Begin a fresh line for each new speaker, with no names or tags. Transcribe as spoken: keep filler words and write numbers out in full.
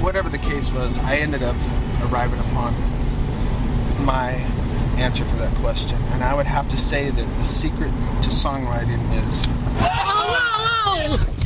whatever the case was, I ended up arriving upon my answer for that question. And I would have to say that the secret to songwriting is...
Oh, no, no!